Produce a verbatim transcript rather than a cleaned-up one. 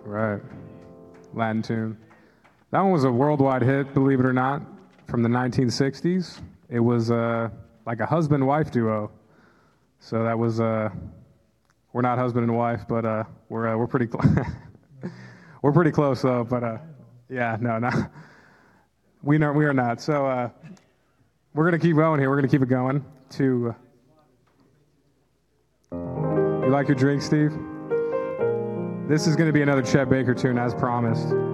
Right. Latin tune. That one was a worldwide hit, believe it or not, from the nineteen sixties. It was uh, like a husband-wife duo. So that was, uh, we're not husband and wife, but uh, we're uh, we're pretty cl- we're pretty close though. But uh, yeah, no, no, we know we are not. So uh, we're gonna keep going here. We're gonna keep it going. To uh, you like your drink, Steve? This is gonna be another Chet Baker tune, as promised.